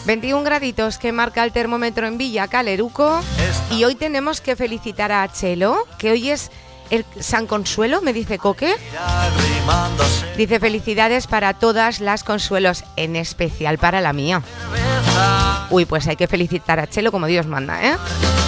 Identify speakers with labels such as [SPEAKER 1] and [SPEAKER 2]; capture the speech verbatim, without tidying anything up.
[SPEAKER 1] veintiún graditos que marca el termómetro en Villa Caleruco. Y hoy tenemos que felicitar a Chelo, que hoy es el San Consuelo, me dice Coque. Dice felicidades para todas las Consuelos, en especial para la mía. Uy, pues hay que felicitar a Chelo como Dios manda, ¿eh?